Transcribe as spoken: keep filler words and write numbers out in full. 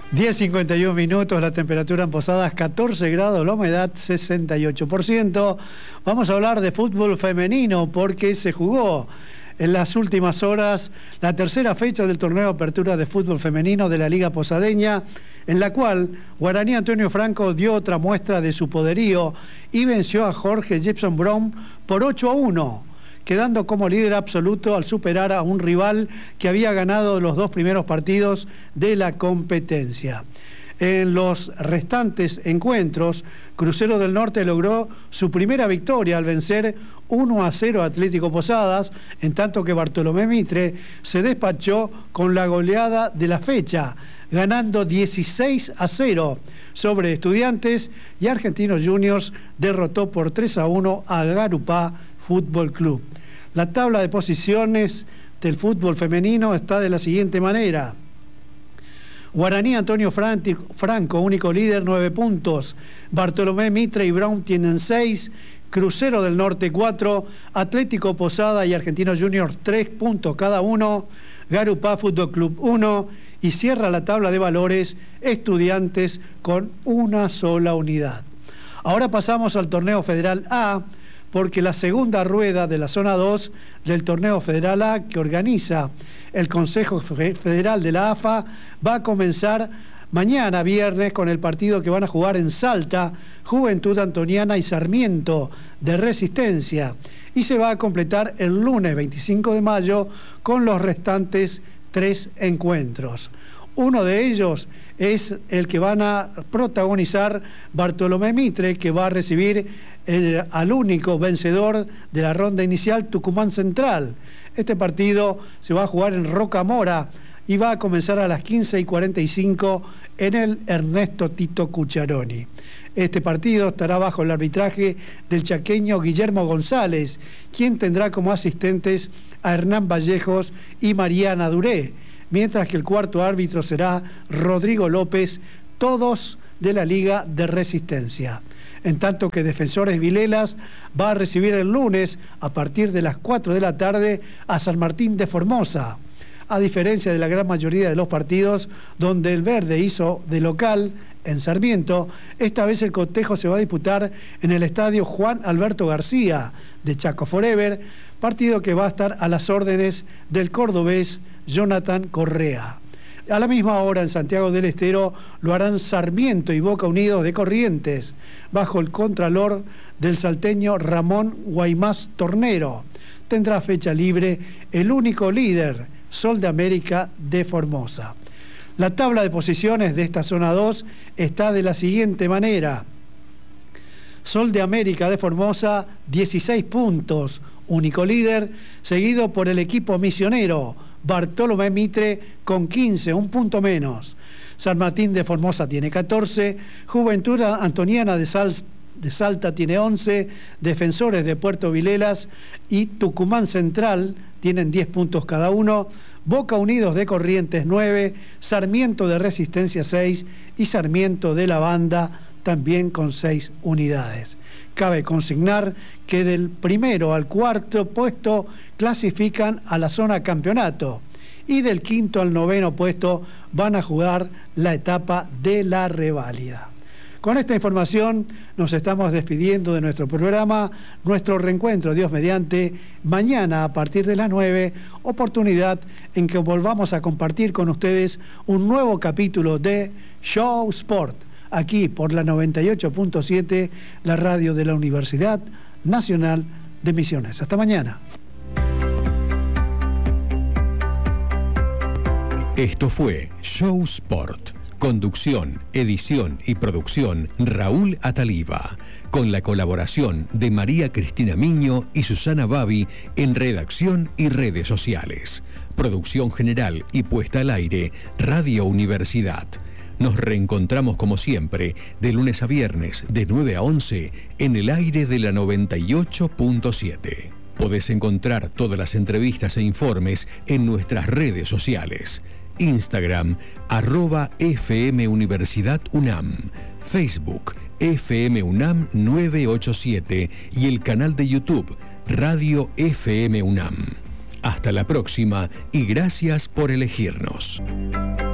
diez cincuenta y uno minutos, la temperatura en Posadas catorce grados, la humedad sesenta y ocho por ciento. Vamos a hablar de fútbol femenino porque se jugó en las últimas horas la tercera fecha del torneo de apertura de fútbol femenino de la Liga Posadeña, en la cual Guaraní Antonio Franco dio otra muestra de su poderío y venció a Jorge Gibson Brown por ocho a uno. Quedando como líder absoluto al superar a un rival que había ganado los dos primeros partidos de la competencia. En los restantes encuentros, Crucero del Norte logró su primera victoria al vencer uno a cero a Atlético Posadas, en tanto que Bartolomé Mitre se despachó con la goleada de la fecha, ganando dieciséis a cero sobre Estudiantes, y Argentinos Juniors derrotó por tres a uno a Garupá Fútbol Club. La tabla de posiciones del fútbol femenino está de la siguiente manera. Guaraní Antonio Franco, único líder, nueve puntos. Bartolomé Mitre y Brown tienen seis. Crucero del Norte, cuatro. Atlético Posada y Argentinos Juniors, tres puntos cada uno. Garupá Fútbol Club, uno. Y cierra la tabla de valores Estudiantes con una sola unidad. Ahora pasamos al torneo Federal A, porque la segunda rueda de la zona dos del torneo Federal A, que organiza el Consejo Federal de la A F A, va a comenzar mañana viernes con el partido que van a jugar en Salta, Juventud Antoniana y Sarmiento de Resistencia, y se va a completar el lunes veinticinco de mayo con los restantes tres encuentros. Uno de ellos es el que van a protagonizar Bartolomé Mitre, que va a recibir el, al único vencedor de la ronda inicial, Tucumán Central. Este partido se va a jugar en Rocamora y va a comenzar a las quince y cuarenta y cinco en el Ernesto Tito Cucharoni. Este partido estará bajo el arbitraje del chaqueño Guillermo González, quien tendrá como asistentes a Hernán Vallejos y Mariana Duré, mientras que el cuarto árbitro será Rodrigo López, todos de la Liga de Resistencia. En tanto que Defensores Vilelas va a recibir el lunes, a partir de las cuatro de la tarde, a San Martín de Formosa. A diferencia de la gran mayoría de los partidos donde el verde hizo de local en Sarmiento, esta vez el cotejo se va a disputar en el estadio Juan Alberto García de Chaco Forever, partido que va a estar a las órdenes del cordobés Jonathan Correa. A la misma hora en Santiago del Estero lo harán Sarmiento y Boca Unidos de Corrientes, bajo el contralor del salteño Ramón Guaymás Tornero. Tendrá fecha libre el único líder, Sol de América de Formosa. La tabla de posiciones de esta zona dos está de la siguiente manera. Sol de América de Formosa, dieciséis puntos, único líder, seguido por el equipo misionero, Bartolomé Mitre con quince, un punto menos. San Martín de Formosa tiene catorce, Juventud Antoniana de, Sal, de Salta tiene once, Defensores de Puerto Vilelas y Tucumán Central tienen diez puntos cada uno, Boca Unidos de Corrientes nueve, Sarmiento de Resistencia seis y Sarmiento de la Banda también con seis unidades. Cabe consignar que del primero al cuarto puesto clasifican a la zona campeonato y del quinto al noveno puesto van a jugar la etapa de la reválida. Con esta información nos estamos despidiendo de nuestro programa, nuestro reencuentro, Dios mediante, mañana a partir de las nueve, oportunidad en que volvamos a compartir con ustedes un nuevo capítulo de Show Sport, aquí por la noventa y ocho punto siete, la radio de la Universidad Nacional de Misiones. Hasta mañana. Esto fue Show Sport. Conducción, edición y producción Raúl Ataliva, con la colaboración de María Cristina Miño y Susana Babi en redacción y redes sociales. Producción general y puesta al aire, Radio Universidad. Nos reencontramos como siempre, de lunes a viernes, de nueve a once, en el aire de la noventa y ocho punto siete. Podés encontrar todas las entrevistas e informes en nuestras redes sociales. Instagram, arroba F M Universidad UNAM, Facebook, F M UNAM nueve ocho siete y el canal de YouTube, Radio F M UNAM. Hasta la próxima y gracias por elegirnos.